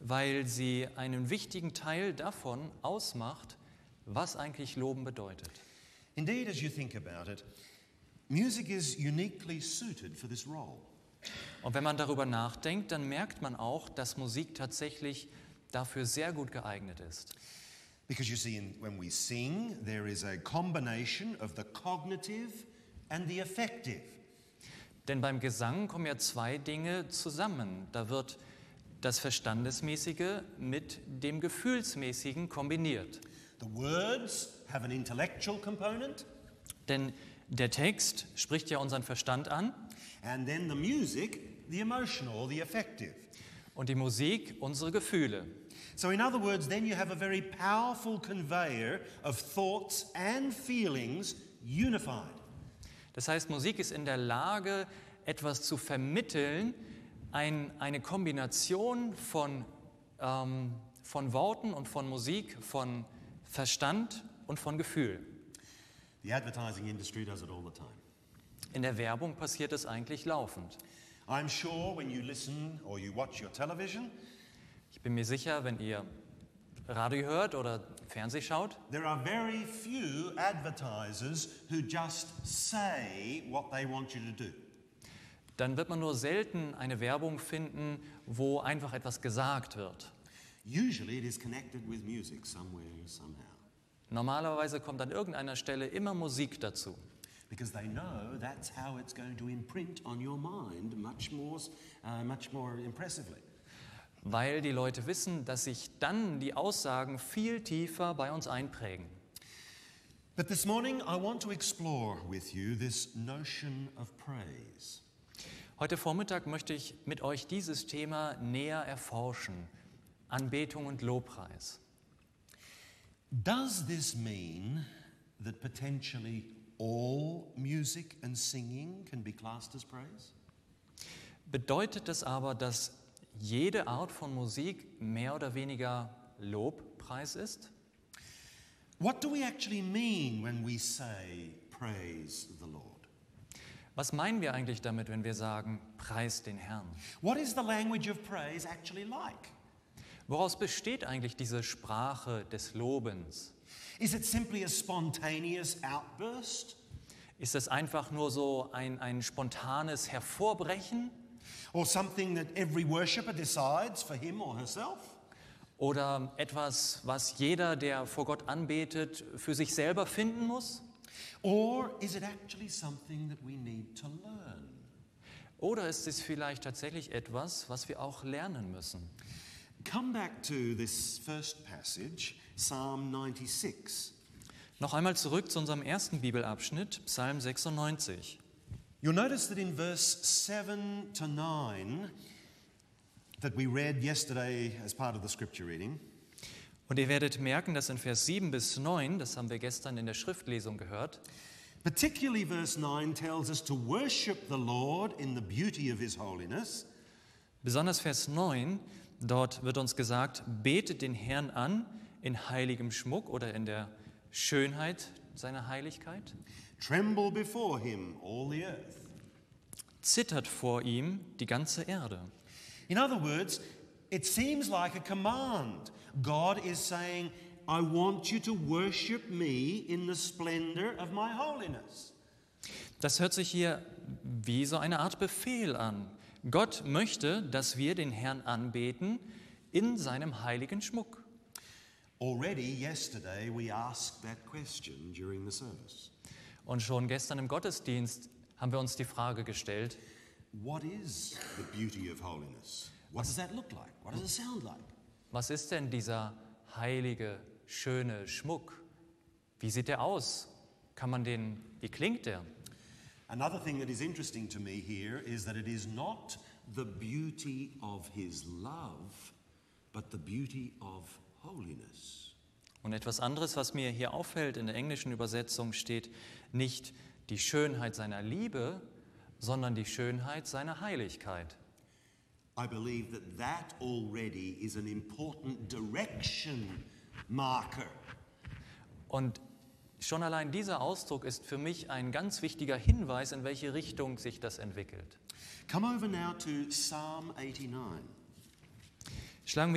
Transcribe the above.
weil sie einen wichtigen Teil davon ausmacht, was eigentlich Loben bedeutet. Indeed, as you think about it, music is uniquely suited for this role. Und wenn man darüber nachdenkt, dann merkt man auch, dass Musik tatsächlich dafür sehr gut geeignet ist. Because you see, when we sing, there is a combination of the cognitive and the affective. Denn beim Gesang kommen ja zwei Dinge zusammen. Da wird das Verstandesmäßige mit dem Gefühlsmäßigen kombiniert. The words have an intellectual component. Denn der Text spricht ja unseren Verstand an. And then the music, the emotional, the affective. Und die Musik unsere Gefühle. So in other words, then you have a very powerful conveyor of thoughts and feelings unified. Das heißt, Musik ist in der Lage, etwas zu vermitteln, eine Kombination von Worten und von Musik, von Verstand und von Gefühl. The advertising industry does it all the time. In der Werbung passiert es eigentlich laufend. I'm sure when you listen or you watch your television, Ich bin mir sicher, wenn ihr Radio hört oder Fernseh schaut, there are very few advertisers who just say what they want you to do. dann wird man nur selten eine Werbung finden, wo einfach etwas gesagt wird. Usually it is connected with music somewhere, somehow. Normalerweise kommt an irgendeiner Stelle immer Musik dazu. Because they know that's how it's going to imprint on your mind much more impressively. Weil die Leute wissen, dass sich dann die Aussagen viel tiefer bei uns einprägen. But this morning I want to explore with you this notion of praise. Heute Vormittag möchte ich mit euch dieses Thema näher erforschen. Anbetung und Lobpreis. Does this mean that potentially all music and singing can be classed as praise? Bedeutet es aber, dass jede Art von Musik mehr oder weniger Lobpreis ist? What do we actually mean when we say praise the Lord? Was meinen wir eigentlich damit, wenn wir sagen, preis den Herrn? What is the language of praise actually like? Woraus besteht eigentlich diese Sprache des Lobens? Is it simply a spontaneous outburst? Ist es einfach nur so ein spontanes Hervorbrechen? Or something that every worshipper decides for him or herself? Oder etwas, was jeder, der vor Gott anbetet, für sich selber finden muss? Or is it actually something that we need to learn? Oder ist es vielleicht tatsächlich etwas, was wir auch lernen müssen? Come back to this first passage, Psalm 96. Noch einmal zurück zu unserem ersten Bibelabschnitt, Psalm 96. You'll notice that in verse 7 to 9 that we read yesterday as part of the scripture reading, Und ihr werdet merken, dass in Vers 7 bis 9, das haben wir gestern in der Schriftlesung gehört, particularly verse 9 tells us to worship the Lord in the beauty of his holiness. besonders Vers 9, dort wird uns gesagt, betet den Herrn an in heiligem Schmuck oder in der Schönheit seiner Heiligkeit. Tremble before him, all the earth. Zittert vor ihm die ganze Erde. In other words, it seems like a command. God is saying, I want you to worship me in the splendor of my holiness. Das hört sich hier wie so eine Art Befehl an. Gott möchte, dass wir den Herrn anbeten in seinem heiligen Schmuck. Already yesterday we asked that question during the service. Und schon gestern im Gottesdienst haben wir uns die Frage gestellt, What is the beauty of holiness? What does that look like? What does it sound like? was ist denn dieser heilige, schöne Schmuck? Wie sieht der aus? Wie klingt der? Another thing that is interesting to me here is that it is not the beauty of his love, but the beauty of holiness. Und etwas anderes, was mir hier auffällt, in der englischen Übersetzung steht nicht die Schönheit seiner Liebe, sondern die Schönheit seiner Heiligkeit. I believe that that already is an important direction marker. Und schon allein dieser Ausdruck ist für mich ein ganz wichtiger Hinweis, in welche Richtung sich das entwickelt. Come over now to Psalm 89. Schlagen